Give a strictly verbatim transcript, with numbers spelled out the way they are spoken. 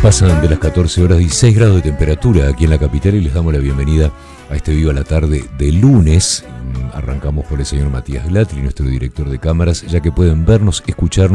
Pasan de las catorce horas dieciséis grados de temperatura aquí en la capital y les damos la bienvenida a este Viva la Tarde de lunes. Arrancamos por el señor Matías Glatri, nuestro director de cámaras, ya que pueden vernos, escucharnos